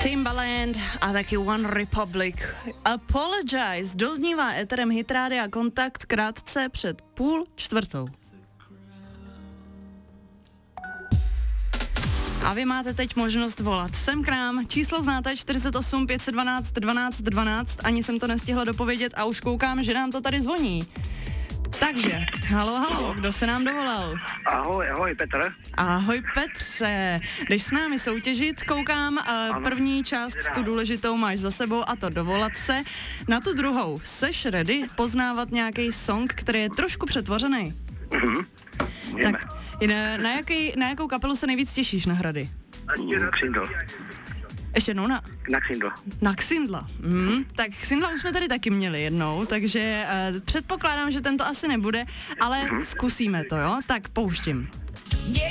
Timbaland a taky One Republic. Apologize doznívá éterem Hitrádia Kontakt krátce před 3:30. A vy máte teď možnost volat sem k nám. Číslo znáte 48 512 12 12. Ani jsem to nestihla dopovědět a už koukám, že nám to tady zvoní. Takže, halo, kdo se nám dovolal? Ahoj, Petr. Ahoj, Petře. Jdeš s námi soutěžit, koukám, první část, tu důležitou máš za sebou, a to dovolat se. Na tu druhou, seš ready poznávat nějaký song, který je trošku přetvořený? Tak, na jakou kapelu se nejvíc těšíš na Hrady? Xindl. Ještě jednou Na Xindl. Na Xindla. Tak Xindla už jsme tady taky měli jednou, takže předpokládám, že tento asi nebude, ale zkusíme to, jo? Tak pouštím.